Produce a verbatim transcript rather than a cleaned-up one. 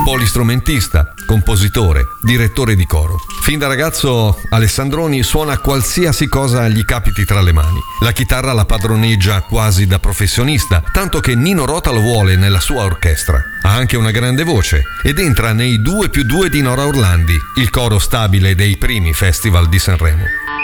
polistrumentista, compositore, direttore di coro. Fin da ragazzo Alessandroni suona qualsiasi cosa gli capiti tra le mani. La chitarra la padroneggia quasi da professionista, tanto che Nino Rota lo vuole nella sua orchestra. Ha anche una grande voce ed entra nei due più due di Nora Orlandi, il coro stabile dei primi festival di Sanremo.